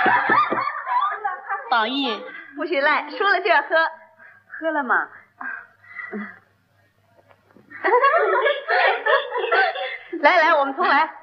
宝玉， 不许赖，说了就要喝，喝了嘛。来，我们重来。